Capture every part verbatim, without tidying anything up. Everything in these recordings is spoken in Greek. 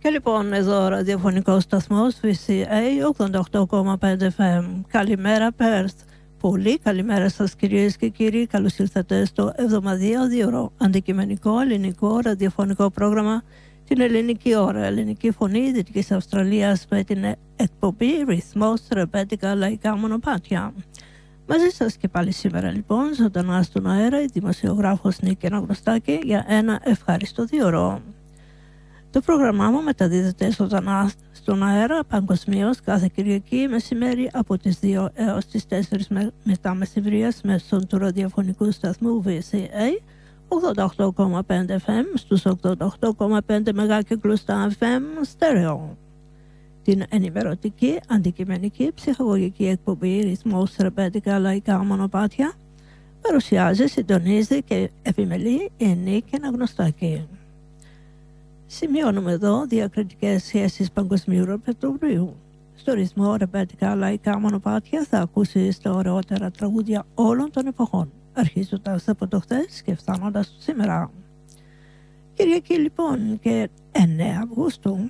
Και λοιπόν εδώ ραδιοφωνικό σταθμός βι σι έι ογδόντα οκτώ κόμμα πέντε εφ εμ. Καλημέρα Πέρθ. Πολύ καλημέρα σας κυρίες και κύριοι. Καλώς ήρθατε στο εβδομαδιαίο αντικειμενικό ελληνικό ραδιοφωνικό πρόγραμμα την ελληνική ώρα, ελληνική φωνή Δυτικής Αυστραλίας με την εκπομπή Ρυθμός Ρεμπέτικα Λαϊκά Μονοπάτια. Μαζί σας και πάλι σήμερα λοιπόν ζωντανά στον αέρα η δημοσιογράφος Νίκη Αναγνωστάκη για ένα ευχάριστο δύο Το πρόγραμμά μου μεταδίδεται ζωντανά στον αέρα παγκοσμίως κάθε Κυριακή μεσημέρι από τις δύο έως τις τέσσερις με, μετά μεσημβρίας μέσω του ραδιοφωνικού σταθμού βι σι έι ογδόντα οκτώ κόμμα πέντε εφ εμ στους ογδόντα οκτώ κόμμα πέντε μεγάκυκλους στα εφ εμ στέρεο. Την ενημερωτική, αντικειμενική, ψυχαγωγική εκπομπή Ρυθμός Ρεμπέτικα Λαϊκά Μονοπάτια παρουσιάζει, συντονίζει και επιμελεί η Νίκη Αναγνωστάκη. Σημειώνουμε εδώ διακριτικές σχέσεις παγκοσμίου ρεπερτορίου. Στο Ρυθμό Ρεμπέτικα Λαϊκά Μονοπάτια θα ακούσεις τα ωραιότερα τραγούδια όλων των εποχών, αρχίζοντας από το χθες και φτάνοντας στο σήμερα. Κυριακή λοιπόν και εννέα Αυγούστου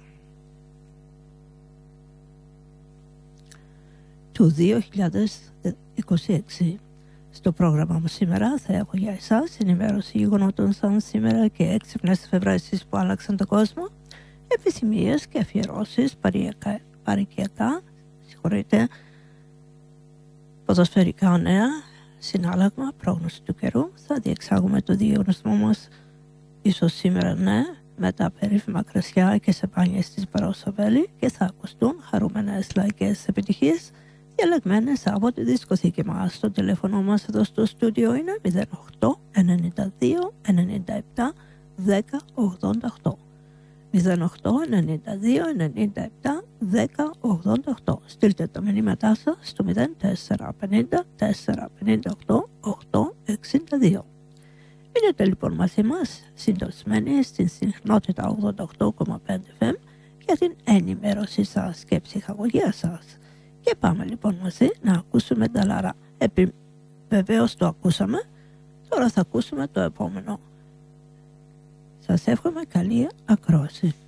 του δύο χιλιάδες είκοσι έξι. Στο πρόγραμμα μου σήμερα θα έχω για εσάς ενημέρωση γεγονότων σαν σήμερα και έξυπνες εφευρέσεις που άλλαξαν τον κόσμο, επιθυμίες και αφιερώσεις παρικιακά, παρικιακά συγχωρείτε, ποδοσφαιρικά νέα, συνάλλαγμα, πρόγνωση του καιρού. Θα διεξάγουμε το διαγωνισμό μας ίσως σήμερα ναι, με τα περίφημα κρασιά και σεπάνιες της Παρόσαβέλη και θα ακουστούν χαρούμενες λαϊκές επιτυχίες διαλεγμένες από τη δισκοθήκη μας. Το τηλέφωνο μας εδώ στο στούντιο είναι μηδέν οκτώ ενενήντα δύο ενενήντα επτά δέκα ογδόντα οκτώ. μηδέν οκτώ ενενήντα δύο ενενήντα επτά δέκα ογδόντα οκτώ. Στείλτε τα μηνύματά σας στο μηδέν τέσσερα πενήντα τέσσερα πενήντα οκτώ οκτώ εξήντα δύο. Μείνετε λοιπόν μαζί μας συντονισμένοι στην συχνότητα ογδόντα οκτώ κόμμα πέντε εφ εμ για την ενημέρωση σας και ψυχαγωγία σας. Και πάμε λοιπόν μαζί να ακούσουμε τα λαρά. Επί... Βεβαίως το ακούσαμε, τώρα θα ακούσουμε το επόμενο. Σας εύχομαι καλή ακρόαση.